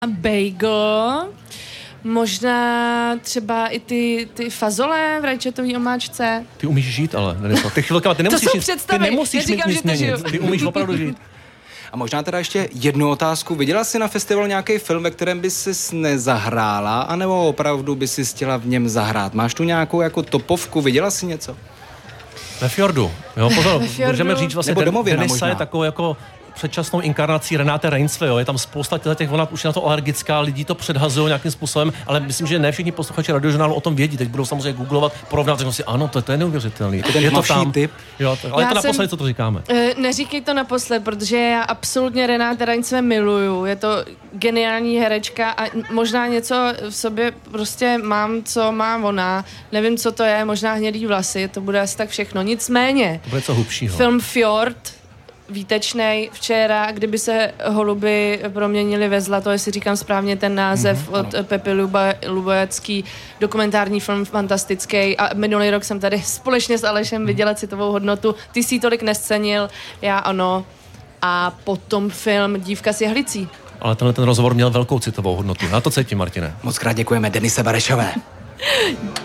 bagel, možná třeba i ty fazole v rajčatový omáčce. Ty umíš žít, ale Deniso. Ty nemusíš mít nic měnit. Ty umíš opravdu žít. A možná teda ještě jednu otázku. Viděla jsi na festivalu nějaký film, ve kterém by jsi nezahrála, anebo opravdu by si chtěla v něm zahrát? Máš tu nějakou jako topovku? Viděla jsi něco? Ve Fjordu. Jo, pozor, můžeme říct vlastně, Denisa je takovou jako předčasnou inkarnací Renáte Reinsve, jo. Je tam spousta těch, ona už je na to alergická, lidi to předhazují nějakým způsobem, ale myslím, že ne všichni posluchači Radiožurnálu o tom vědí. Teď budou samozřejmě googlovat, porovnat, řeknou si, ano, to je neuvěřitelný. Je to tam tip. Jo, ale je to naposledy, co to říkáme. Neříkej to naposled, protože já absolutně Renáte Reinsve miluju. Je to geniální herečka a možná něco v sobě prostě mám, co má ona. Nevím, co to je, možná hnědý vlasy, to bude asi tak všechno. Nicméně, to bude co hlubšího. Film Fjord, výtečnej včera, kdyby se holuby proměnili ve zlato, jestli říkám správně ten název od Pepy Lubojacký, dokumentární film fantastický a minulý rok jsem tady společně s Alešem viděla citovou hodnotu. Ty jsi ji tolik nescenil, já ano. A potom film Dívka s jehlicí. Ale ten rozhovor měl velkou citovou hodnotu. Já to cítím, Martine. Moc krát děkujeme Denise Barešové.